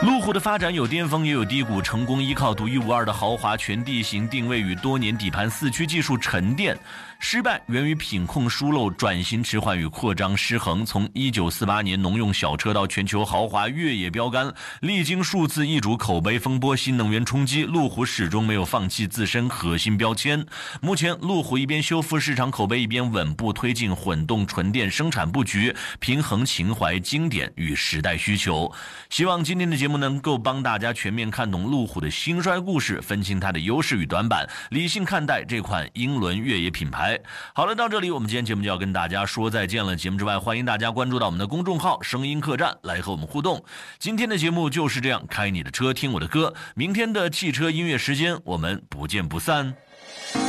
路虎的发展有巅峰也有低谷，成功依靠独一无二的豪华全地形定位与多年底盘四驱技术沉淀，失败源于品控疏漏、转型迟缓与扩张失衡。从1948年农用小车到全球豪华越野标杆，历经数次易主、口碑风波、新能源冲击，路虎始终没有放弃自身核心标签。目前路虎一边修复市场口碑，一边稳步推进混动纯电生产布局，平衡情怀、经典与时代需求。希望今天的节目能够帮大家全面看懂路虎的兴衰故事，分清它的优势与短板，理性看待这款英伦越野品牌。好了，到这里我们今天节目就要跟大家说再见了。节目之外，欢迎大家关注到我们的公众号声音客栈来和我们互动。今天的节目就是这样，开你的车听我的歌，明天的汽车音乐时间我们不见不散。